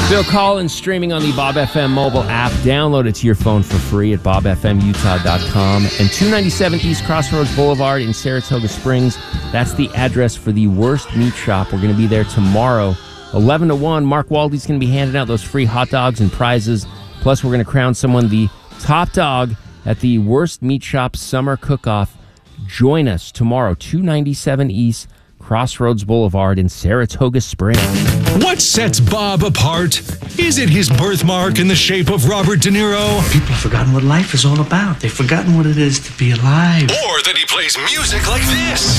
Phil Collins streaming on the Bob FM mobile app. Download it to your phone for free at bobfmutah.com. And 297 East Crossroads Boulevard in Saratoga Springs. That's the address for the Worst Meat Shop. We're going to be there tomorrow, 11 to 1. Mark Waldy's going to be handing out those free hot dogs and prizes. Plus, we're going to crown someone the top dog at the Worst Meat Shop Summer Cook-Off. Join us tomorrow, 297 East Crossroads Boulevard in Saratoga Springs. What sets Bob apart? Is it his birthmark in the shape of Robert De Niro? People have forgotten what life is all about. They've forgotten what it is to be alive. Or that he plays music like this?